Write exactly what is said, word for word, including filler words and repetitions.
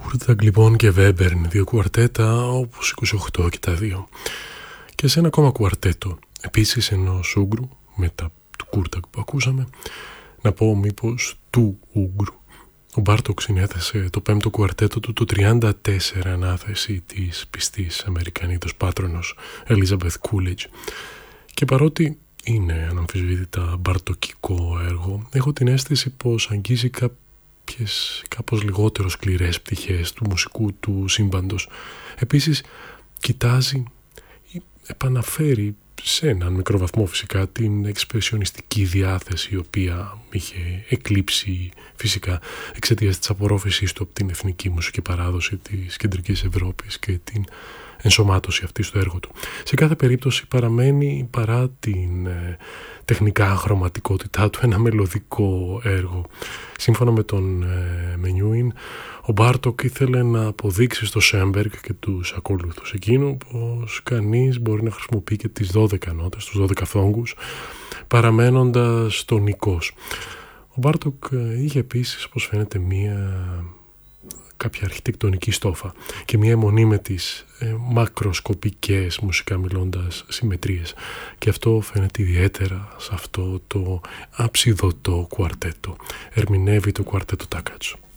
Κούρταγ λοιπόν και Βέμπερν, δύο κουαρτέτα όπως είκοσι οκτώ και τα δύο. Και σε ένα ακόμα κουαρτέτο, επίσης ενός Ούγγρου, μετά του Κούρταγ που ακούσαμε, να πω μήπως του Ούγγρου. Ο Μπάρτοκ συνέθεσε το πέμπτο κουαρτέτο του το τριάντα τέσσερα, ανάθεση της πιστής Αμερικανίδος πάτρονος Elizabeth Coolidge. Και παρότι είναι αναμφισβήτητα μπαρτοκικό έργο, έχω την αίσθηση πως αγγίζει κάποιες κάπως λιγότερο σκληρές πτυχές του μουσικού του σύμπαντος. Επίσης κοιτάζει ή επαναφέρει σε έναν μικρό βαθμό φυσικά την εξπρεσιονιστική διάθεση η οποία είχε εκλείψει φυσικά εξαιτίας της απορρόφησής του από την εθνική μουσική παράδοση της Κεντρικής Ευρώπης και την ενσωμάτωση αυτή στο έργο του. Σε κάθε περίπτωση παραμένει, παρά την ε, τεχνικά χρωματικότητά του, ένα μελωδικό έργο. Σύμφωνα με τον ε, Μενιούιν, ο Μπάρτοκ ήθελε να αποδείξει στο Σέμπεργκ και τους ακολούθους εκείνου πως κανείς μπορεί να χρησιμοποιεί και τις δώδεκα νότες, τους δώδεκα θόγκους, παραμένοντας τονικός. Ο Μπάρτοκ είχε επίσης, όπως φαίνεται, μία κάποια αρχιτεκτονική στόφα και μία αιμονή με τις ε, μακροσκοπικές, μουσικά μιλώντας, συμμετρίες. Και αυτό φαίνεται ιδιαίτερα σε αυτό το αψιδωτό κουαρτέτο. Ερμηνεύει το κουαρτέτο Τάκατσο.